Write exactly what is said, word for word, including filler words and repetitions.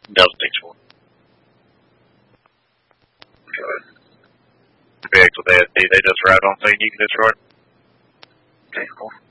Delta six four. Okay. Vehicle, they, they just arrived on scene. You can disregard. Okay, cool.